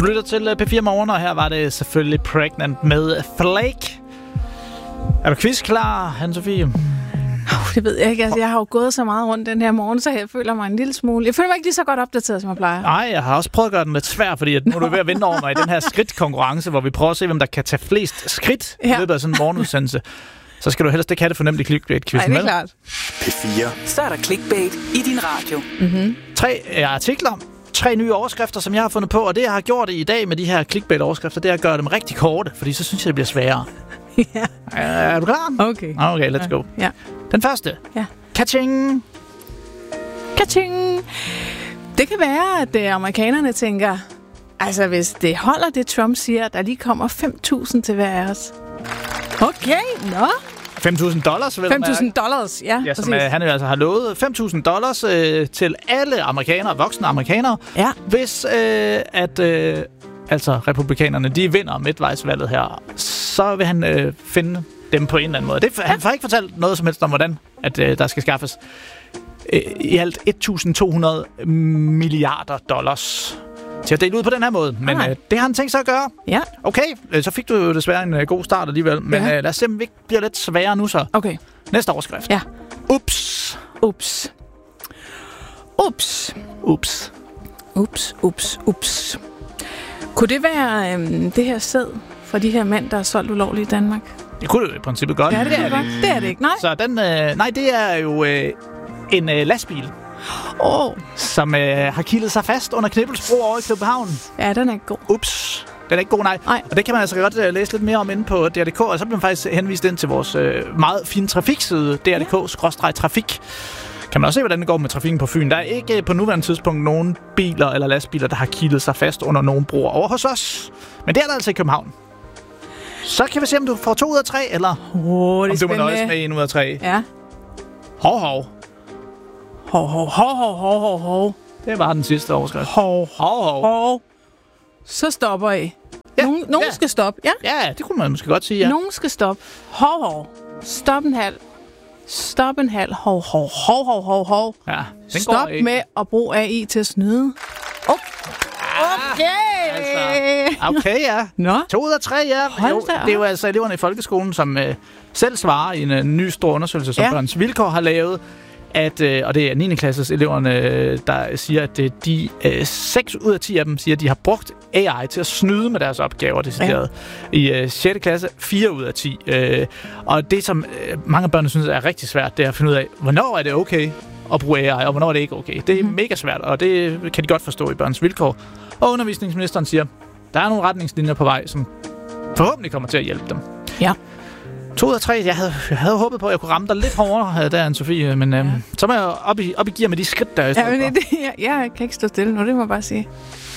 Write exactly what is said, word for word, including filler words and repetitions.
Du lytter til P fire Morgen, og her var det selvfølgelig Pregnant med Flake. Er du quiz klar, Anne-Sophie? Oh, det ved jeg ikke. Altså, jeg har jo gået så meget rundt den her morgen, så jeg føler mig en lille smule... Jeg føler mig ikke lige så godt opdateret, som jeg plejer. Nej, jeg har også prøvet at gøre den lidt svær, fordi at nu er du ved at vinde over mig i den her skridtkonkurrence, hvor vi prøver at se, hvem der kan tage flest skridt ja. i løbet af sådan en morgenudsendelse. Så skal du helst ikke have det fornemt i clickbait-quizzen. Nej, det er klart. P fire. Så er der clickbait i din radio. Mm-hmm. Tre artikler, tre nye overskrifter, som jeg har fundet på, og det jeg har gjort i dag med de her clickbait-overskrifter, det er at gøre dem rigtig korte, fordi så synes jeg, det bliver sværere. Ja. Er du klar? Okay. Okay, let's go. Ja. Den første. Ja. Kaching. Kaching. Det kan være, at uh, amerikanerne tænker, altså hvis det holder det, Trump siger, der lige kommer fem tusind til hver af os. Okay, nå. fem tusind dollars, vel? fem tusind dollars, ja. Ja, som uh, han altså har lovet fem tusind dollars øh, til alle amerikanere, voksne amerikanere, ja. hvis øh, at øh, altså republikanerne, de vinder midtvejsvalget her, så vil han øh, finde dem på en eller anden måde. Det, han har ikke fortalt noget som helst om, hvordan at, øh, der skal skaffes øh, i alt et tusind to hundrede milliarder dollars til at dele ud på den her måde. Men øh, det har han tænkt sig at gøre. Ja. Okay, øh, så fik du jo desværre en øh, god start alligevel. Men ja. øh, lad os se, om vi ikke bliver lidt sværere nu så. Okay. Næste overskrift. Ja. Ups. Ups. Ups. Ups. Ups, ups, ups. Kunne det være øhm, det her sæd for de her mænd, der er solgt ulovligt i Danmark? Det kunne det i princippet godt. Ja, det, det er det ikke. Det er det ikke, nej. Så den, øh, nej, det er jo øh, en øh, lastbil, oh. som øh, har kildet sig fast under Knibbelsbro over i København. Ja, den er ikke god. Ups. Den er ikke god, nej. nej. Og det kan man altså godt uh, læse lidt mere om inde på D R punktum D K, og så bliver man faktisk henvist ind til vores uh, meget fine trafikside, D R punktum D K skråstreg trafik. Kan man også se, hvordan det går med trafikken på Fyn. Der er ikke på nuværende tidspunkt nogen biler eller lastbiler, der har kildet sig fast under nogen broer over hos os. Men det er der altså i København. Så kan vi se, om du får to ud af tre, eller oh, om du må nøjes med en ud af tre. Ja. Hov, hov. Hov, hov, hov, hov, hov, hov, hov. Det var den sidste overskrift. Hov, hov, hov. hov. Så stopper I. Ja, nogen nogen ja. skal stoppe, ja? Ja, det kunne man måske godt sige, ja. Nogen skal stoppe. Hov, hov. Stop en halv. Stop en halv. Hov, hov, hov, hov, hov, hov. Ja, den Stop går ikke. med at bruge A I til at snyde. Okay. Okay. Altså, okay, ja. Nå. To ud af tre, ja. Jo, det er jo altså eleverne i folkeskolen, som øh, selv svarer i en øh, ny stor undersøgelse, som ja. Børns Vilkår har lavet, at, øh, og det er niende klasses eleverne, øh, der siger, at øh, de øh, seks ud af ti af dem siger, at de har brugt A I til at snyde med deres opgaver, decideret. Ja. I øh, sjette klasse, fire ud af ti. Øh, og det, som øh, mange børn synes er rigtig svært, det er at finde ud af, hvornår er det okay at bruge A I, og hvornår er det ikke okay. Det er mm. mega svært, og det kan de godt forstå i Børns Vilkår. Og undervisningsministeren siger, der er nogle retningslinjer på vej, som forhåbentlig kommer til at hjælpe dem. Ja. To ud af tre. Jeg havde, jeg havde håbet på, at jeg kunne ramme dig lidt hårdere der, Anne-Sophie, men ja. øhm, så må jeg op i, op i gear med de skridt, der er i ja, men det, det, jeg, jeg kan ikke stå stille nu, det må jeg bare sige.